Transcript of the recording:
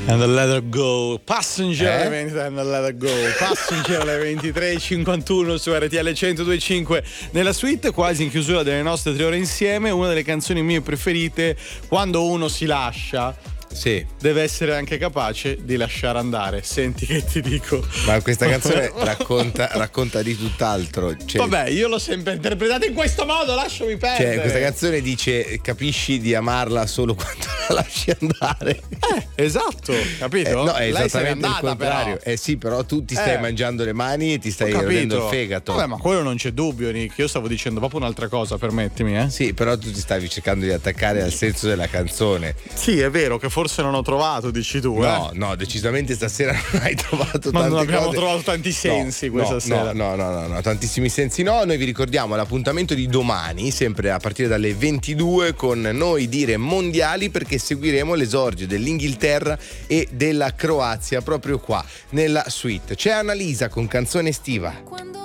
And the let her go. Passenger alle 20, and the let her go. Passenger alle 23:51 su RTL 102.5 nella suite, quasi in chiusura delle nostre 3 ore insieme. Una delle canzoni mie preferite, quando uno si lascia. Sì. Deve essere anche capace di lasciare andare. Senti che ti dico. Ma questa canzone racconta di tutt'altro. Cioè, vabbè, io l'ho sempre interpretata in questo modo, lasciami perdere. Cioè, questa canzone dice: capisci di amarla solo quando la lasci andare. Esatto, capito? No, è Lei se n'è esattamente andata, il contrario. però. Sì, però tu ti stai mangiando le mani e ti stai Ho capito. rodendo il fegato. Vabbè, ma quello non c'è dubbio, Nick. Io stavo dicendo proprio un'altra cosa, permettimi, Sì, però tu ti stavi cercando di attaccare al senso della canzone. Sì, è vero che forse non ho trovato, dici tu. No, decisamente stasera non hai trovato ma tante non abbiamo cose. trovato tanti sensi questa sera. No, tantissimi sensi no. Noi vi ricordiamo l'appuntamento di domani, sempre a partire dalle 22, con Noi Dire Mondiali, perché seguiremo l'esordio dell'Inghilterra e della Croazia proprio qua nella suite. C'è Annalisa con Canzone Estiva. Quando